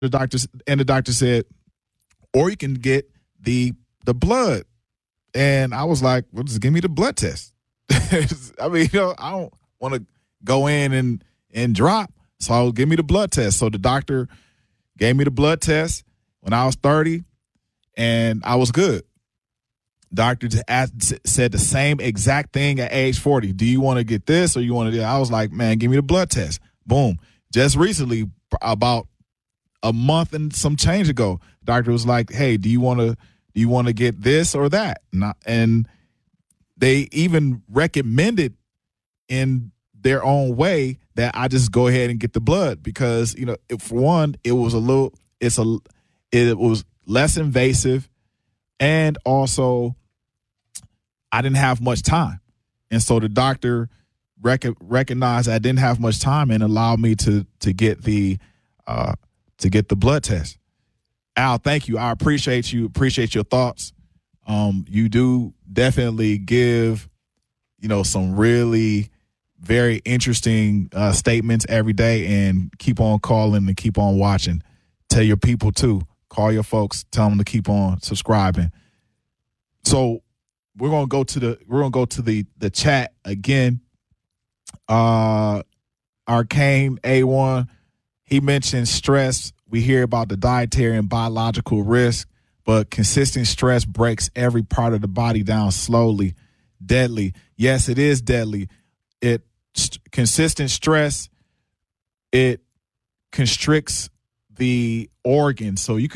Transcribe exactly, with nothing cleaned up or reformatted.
The doctor and the doctor said, or you can get the the blood. And I was like, well, just give me the blood test. I mean, you know, I don't want to go in and and drop. So give me the blood test. So the doctor gave me the blood test when I was thirty, and I was good. Doctor asked, said the same exact thing at age forty. Do you want to get this or you want to do? I was like, man, give me the blood test. Boom. Just recently, about a month and some change ago, doctor was like, hey, do you want to do you want to get this or that? And, and they even recommended in their own way that I just go ahead and get the blood because, you know, for one, it was a little, it's a, it was less invasive, and also I didn't have much time. And so the doctor rec- recognized I didn't have much time and allowed me to to get the uh, to get the blood test. Al, thank you. I appreciate you. Appreciate your thoughts. Um, you do definitely give, you know, some really very interesting uh, statements every day, and keep on calling and keep on watching. Tell your people too. Call your folks. Tell them to keep on subscribing. So we're gonna go to the we're gonna go to the the chat again. Uh, Arcane A one, he mentioned stress. We hear about the dietary and biological risk, but consistent stress breaks every part of the body down slowly. Deadly. Yes, it is deadly. It st- consistent stress, it constricts the organs. So you